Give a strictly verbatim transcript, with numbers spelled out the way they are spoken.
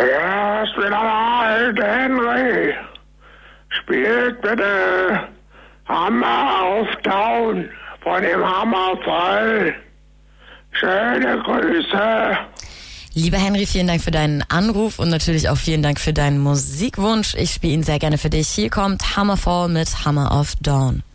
Ja, ist wieder der alte Henry. Spielt bitte Hammer auf Down von dem Hammerfall. Schöne Grüße. Lieber Henry, vielen Dank für deinen Anruf und natürlich auch vielen Dank für deinen Musikwunsch. Ich spiele ihn sehr gerne für dich. Hier kommt Hammerfall mit Hammer of Dawn.